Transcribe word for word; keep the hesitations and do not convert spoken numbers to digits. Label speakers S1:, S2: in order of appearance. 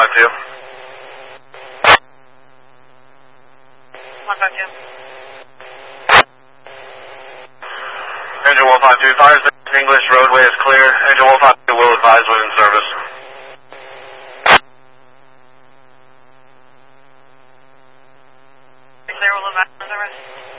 S1: five two.
S2: one five two.
S1: Engine one five two, fires English, roadway is clear. Engine one five two will advise when in service.
S2: Clear, will advise when in service.